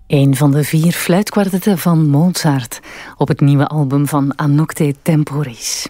Een van de 4 fluitkwartetten van Mozart op het nieuwe album van A Nocte Temporis.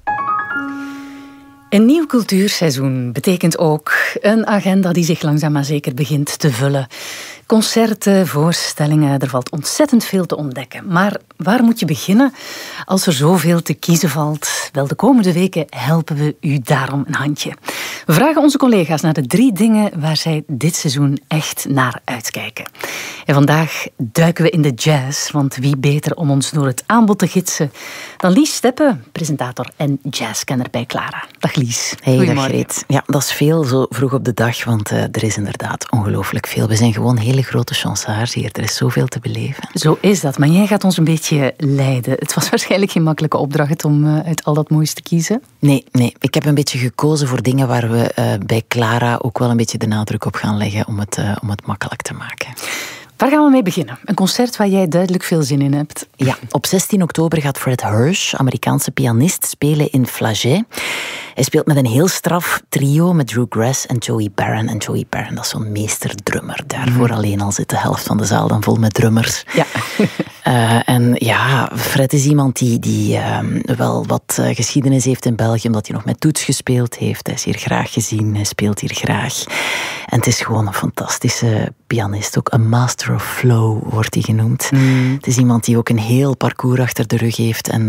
Een nieuw cultuurseizoen betekent ook een agenda die zich langzaam maar zeker begint te vullen. Concerten, voorstellingen, er valt ontzettend veel te ontdekken. Maar waar moet je beginnen als er zoveel te kiezen valt? Wel, de komende weken helpen we u daarom een handje. We vragen onze collega's naar de 3 dingen waar zij dit seizoen echt naar uitkijken. En vandaag duiken we in de jazz, want wie beter om ons door het aanbod te gidsen dan Lies Steppe, presentator en jazzkenner bij Clara. Dag Lies. Hey, dag Greet. Ja, dat is veel zo vroeg op de dag, want er is inderdaad ongelooflijk veel. We zijn gewoon hele grote chansaars hier. Er is zoveel te beleven. Zo is dat, maar jij gaat ons een beetje leiden. Het was waarschijnlijk geen makkelijke opdracht om uit al dat moois te kiezen. Nee. Ik heb een beetje gekozen voor dingen waar we bij Clara ook wel een beetje de nadruk op gaan leggen om het makkelijk te maken. Waar gaan we mee beginnen? Een concert waar jij duidelijk veel zin in hebt. Ja, op 16 oktober gaat Fred Hirsch, Amerikaanse pianist, spelen in Flagey. Hij speelt met een heel straf trio met Drew Grass en Joey Barron. En Joey Barron, dat is zo'n meesterdrummer. Daarvoor alleen al zit de helft van de zaal dan vol met drummers. Ja. En ja, Fred is iemand die wel wat geschiedenis heeft in België, omdat hij nog met Toets gespeeld heeft. Hij is hier graag gezien, hij speelt hier graag. En het is gewoon een fantastische pianist. Ook een master of flow wordt hij genoemd. Het is iemand die ook een heel parcours achter de rug heeft. En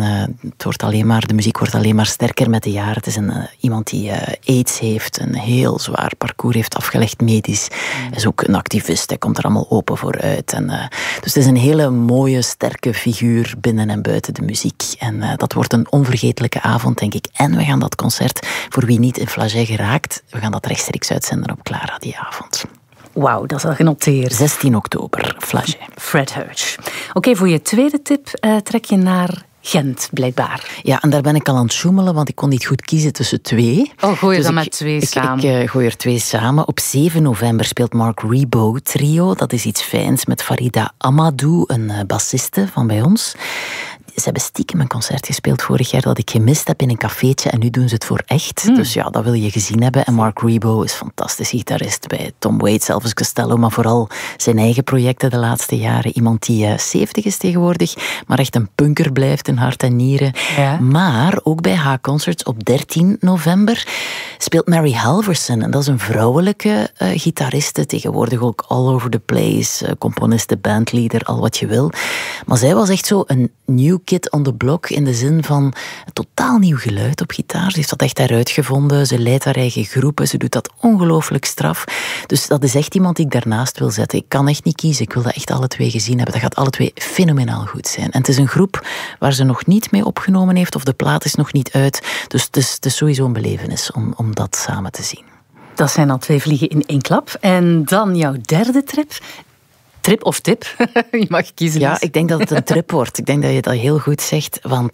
de muziek wordt alleen maar sterker met de jaren. Het is iemand die AIDS heeft, een heel zwaar parcours heeft afgelegd medisch. Hij is ook een activist, hij komt er allemaal open voor uit. Dus het is een hele mooie, sterke figuur binnen en buiten de muziek. En dat wordt een onvergetelijke avond, denk ik. En we gaan dat concert, voor wie niet in Flagey geraakt, we gaan dat rechtstreeks uitzenden op Clara die avond. Wauw, dat is al genoteerd. 16 oktober, Flagey. Fred Hirsch. Oké, voor je tweede tip trek je naar Gent, blijkbaar. Ja, en daar ben ik al aan het zoemelen, want ik kon niet goed kiezen tussen 2. Oh, gooi je dan met 2 samen? Ik gooi er 2 samen. Op 7 november speelt Mark Ribot trio. Dat is iets fijns met Farida Amadou, een bassiste van bij ons. Ze hebben stiekem een concert gespeeld vorig jaar dat ik gemist heb in een cafeetje en nu doen ze het voor echt. Dus ja, dat wil je gezien hebben. En Mark Ribot is fantastisch gitarist bij Tom Waits, Elvis Costello, maar vooral zijn eigen projecten de laatste jaren. Iemand die 70 is tegenwoordig, maar echt een punker blijft in hart en nieren. Ja. Maar ook bij H-Concerts op 13 november speelt Mary Halverson. En dat is een vrouwelijke gitariste, tegenwoordig ook all over the place, componiste, bandleader, al wat je wil. Maar zij was echt zo een new kid on the block in de zin van een totaal nieuw geluid op gitaar. Ze heeft dat echt uitgevonden. Ze leidt haar eigen groepen. Ze doet dat ongelooflijk straf. Dus dat is echt iemand die ik daarnaast wil zetten. Ik kan echt niet kiezen. Ik wil dat echt alle 2 gezien hebben. Dat gaat alle 2 fenomenaal goed zijn. En het is een groep waar ze nog niet mee opgenomen heeft of de plaat is nog niet uit. Dus het is sowieso een belevenis om dat samen te zien. Dat zijn al 2 vliegen in 1 klap. En dan jouw derde trip. Trip of tip? Je mag kiezen. Ja, ik denk dat het een trip wordt. Ik denk dat je dat heel goed zegt, want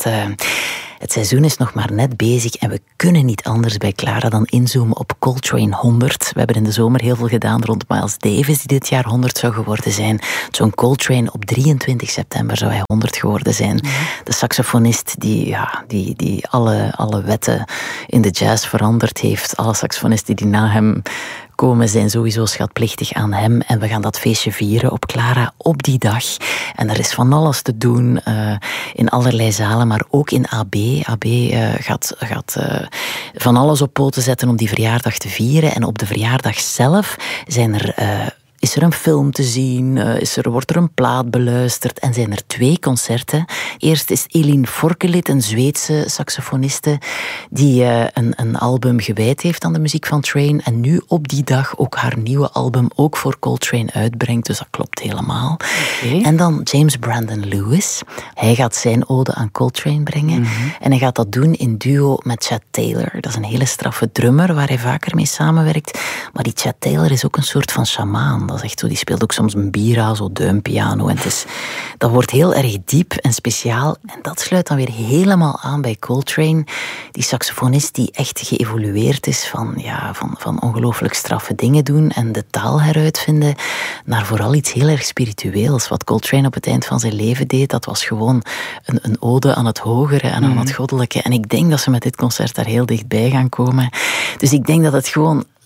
het seizoen is nog maar net bezig en we kunnen niet anders bij Clara dan inzoomen op Coltrane 100. We hebben in de zomer heel veel gedaan rond Miles Davis, die dit jaar 100 zou geworden zijn. John Coltrane op 23 september zou hij 100 geworden zijn. Ja. De saxofonist die alle wetten in de jazz veranderd heeft. Alle saxofonisten die na hem komen zijn sowieso schatplichtig aan hem. En we gaan dat feestje vieren op Clara op die dag. En er is van alles te doen in allerlei zalen, maar ook in AB. AB gaat van alles op poten zetten om die verjaardag te vieren. En op de verjaardag zelf is er een film te zien, wordt er een plaat beluisterd en zijn er 2 concerten. Eerst is Elin Forkelit, een Zweedse saxofoniste, die een album gewijd heeft aan de muziek van Train en nu op die dag ook haar nieuwe album ook voor Coltrane uitbrengt, dus dat klopt helemaal. Okay. En dan James Brandon Lewis. Hij gaat zijn ode aan Coltrane brengen en hij gaat dat doen in duo met Chad Taylor. Dat is een hele straffe drummer waar hij vaker mee samenwerkt, maar die Chad Taylor is ook een soort van sjamaan. Dat is echt zo, die speelt ook soms een bira, zo duimpiano. En dat wordt heel erg diep en speciaal. En dat sluit dan weer helemaal aan bij Coltrane. Die saxofonist die echt geëvolueerd is van ongelooflijk straffe dingen doen en de taal heruitvinden, naar vooral iets heel erg spiritueels. Wat Coltrane op het eind van zijn leven deed, dat was gewoon een ode aan het hogere en aan het goddelijke. En ik denk dat ze met dit concert daar heel dichtbij gaan komen. Dus ik denk dat het gewoon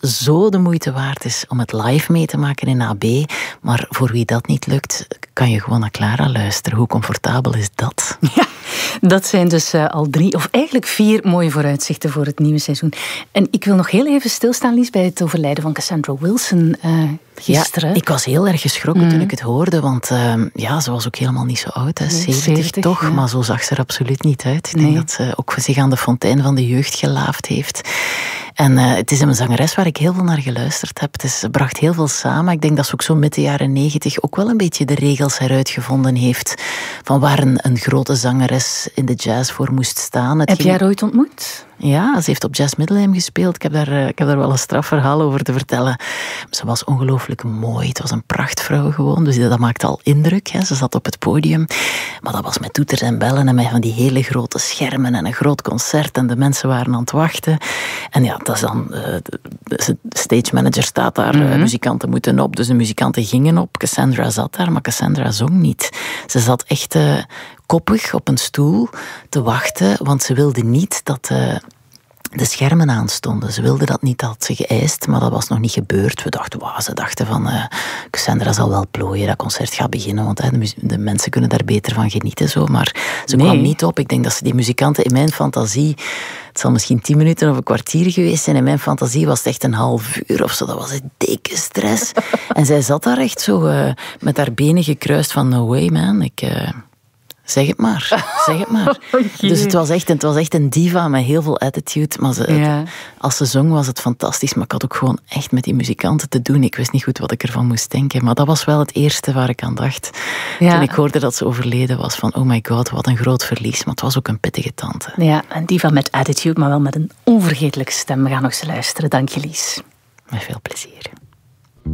zo de moeite waard is om het live mee te maken in AB. Maar voor wie dat niet lukt, kan je gewoon naar Clara luisteren. Hoe comfortabel is dat? Ja, dat zijn dus al 3 of eigenlijk 4 mooie vooruitzichten voor het nieuwe seizoen. En ik wil nog heel even stilstaan, Lies, bij het overlijden van Cassandra Wilson gisteren. Ja, ik was heel erg geschrokken toen ik het hoorde, want ze was ook helemaal niet zo oud. Hè. 70 toch, ja. Maar zo zag ze er absoluut niet uit. Ik denk dat ze ook zich aan de fontein van de jeugd gelaafd heeft. En het is een zangeres waar ik heel veel naar geluisterd heb. Ze bracht heel veel samen. Ik denk dat ze ook zo midden jaren 90 ook wel een beetje de regels heruitgevonden heeft van waar een grote zangeres in de jazz voor moest staan. Heb jij haar ooit ontmoet? Ja, ze heeft op Jazz Middelheim gespeeld. Ik heb daar wel een strafverhaal over te vertellen. Ze was ongelooflijk mooi. Het was een prachtvrouw gewoon. Dus dat maakte al indruk. Hè. Ze zat op het podium. Maar dat was met toeters en bellen en met van die hele grote schermen en een groot concert. En de mensen waren aan het wachten. En ja, dat is dan... De stage manager staat daar. Muzikanten moeten op. Dus de muzikanten gingen op. Cassandra zat daar, maar Cassandra zong niet. Ze zat echt... koppig op een stoel te wachten, want ze wilde niet dat de schermen aanstonden. Ze wilde dat niet, dat had ze geëist, maar dat was nog niet gebeurd. Ze dachten van, Cassandra zal wel plooien, dat concert gaat beginnen, want de mensen kunnen daar beter van genieten. Zo. Maar ze kwam niet op. Ik denk dat ze die muzikanten in mijn fantasie... Het zal misschien 10 minuten of een kwartier geweest zijn. In mijn fantasie was het echt een half uur of zo. Dat was een dikke stress. En zij zat daar echt zo met haar benen gekruist van, no way man, zeg het maar. Dus het was echt een diva met heel veel attitude. Maar als ze zong was het fantastisch. Maar ik had ook gewoon echt met die muzikanten te doen. Ik wist niet goed wat ik ervan moest denken. Maar dat was wel het eerste waar ik aan dacht. Ja. Toen ik hoorde dat ze overleden was. Van oh my god, wat een groot verlies. Maar het was ook een pittige tante. Ja, een diva met attitude, maar wel met een onvergetelijke stem. We gaan nog eens luisteren. Dank je, Lies. Met veel plezier.